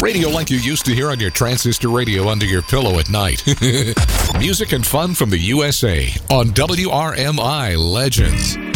Radio like you used to hear on your transistor radio under your pillow at night. Music and fun from the USA on WRMI Legends.